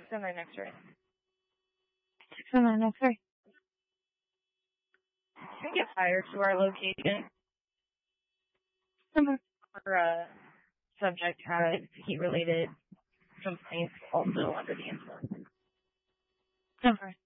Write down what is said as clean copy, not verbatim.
Send an X-ray. Send an X-ray. Can we get fire to our location? Our subject had heat-related complaints also under the influence. Okay.